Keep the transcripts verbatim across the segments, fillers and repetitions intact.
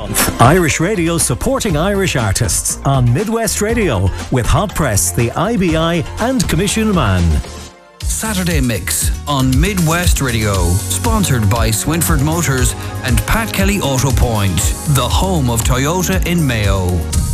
Irish Radio supporting Irish artists on Midwest Radio with Hot Press, the I B I and Commission Man. Saturday Mix on Midwest Radio, sponsored by Swinford Motors and Pat Kelly Auto Point, the home of Toyota in Mayo.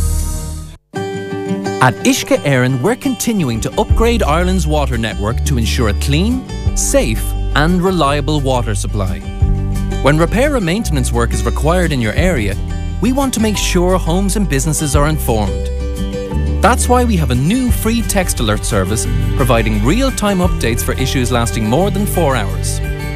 At Uisce Éireann, we're continuing to upgrade Ireland's water network to ensure a clean, safe and reliable water supply. When repair and maintenance work is required in your area, we want to make sure homes and businesses are informed. That's why we have a new free text alert service providing real-time updates for issues lasting more than four hours.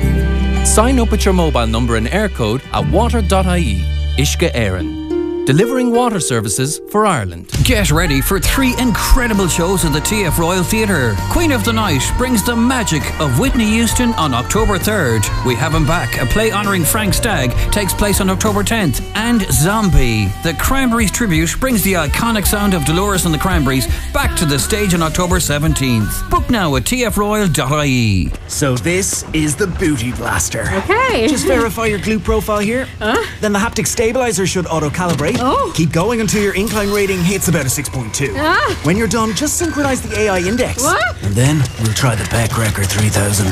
Sign up with your mobile number and air code at water dot I E. Uisce Éireann. Delivering water services for Ireland. Get ready for three incredible shows at the T F Royal Theatre. Queen of the Night brings the magic of Whitney Houston on October third. We Have Him Back, a play honouring Frank Stagg, takes place on October tenth. And Zombie, the Cranberries tribute, brings the iconic sound of Dolores and the Cranberries back to the stage on October seventeenth. Book now at T F royal dot I E. So this is the Booty Blaster. Okay. Just verify your glute profile here. Huh? Then the haptic stabilizer should auto-calibrate. Oh. Keep going until your incline rating hits about a six point two. Ah. When you're done, just synchronize the A I index. What? And then we'll try the Beckrecker three thousand.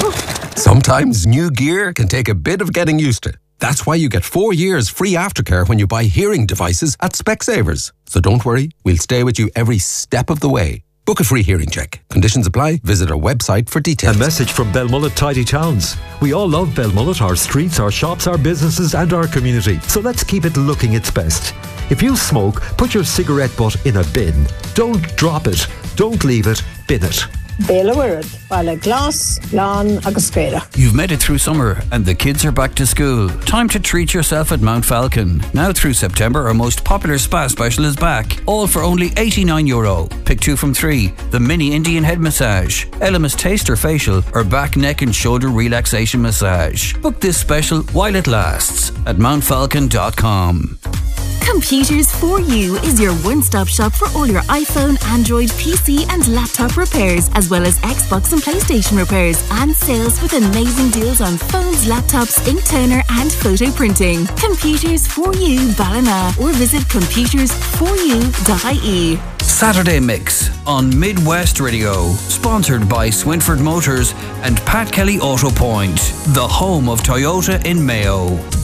Sometimes new gear can take a bit of getting used to. That's why you get four years free aftercare when you buy hearing devices at Specsavers. So don't worry, we'll stay with you every step of the way. Book a free hearing check. Conditions apply. Visit our website for details. A message from Belmullet Tidy Towns. We all love Belmullet, our streets, our shops, our businesses and our community. So let's keep it looking its best. If you smoke, put your cigarette butt in a bin. Don't drop it. Don't leave it. Bin it. Béla Wirad, Bala Glass, Lan agus Spéire. You've made it through summer and the kids are back to school. Time to treat yourself at Mount Falcon. Now through September, our most popular spa special is back. All for only eighty-nine euro. Pick two from three. The mini Indian head massage, Elemis taster facial, or back, neck and shoulder relaxation massage. Book this special while it lasts at mount falcon dot com. Computers for You is your one-stop shop for all your iPhone, Android, P C and laptop repairs, as well as Xbox and PlayStation repairs and sales with amazing deals on phones, laptops, ink toner and photo printing. Computers for You Ballina, or visit computers for you dot I E. Saturday Mix on Midwest Radio, sponsored by Swinford Motors and Pat Kelly Auto Point, the home of Toyota in Mayo.